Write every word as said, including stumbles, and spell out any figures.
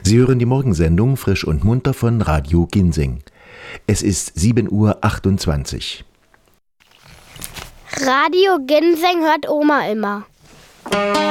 Sie hören die Morgensendung Frisch und Munter von Radio Ginsing. Es ist sieben Uhr achtundzwanzig. Radio Ginsing hört Oma immer.